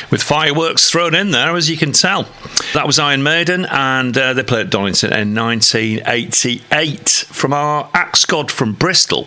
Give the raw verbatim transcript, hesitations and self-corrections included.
with fireworks thrown in there, as you can tell. That was Iron Maiden, and uh, they played at Donington in nineteen eighty-eight from our Axe God from Bristol.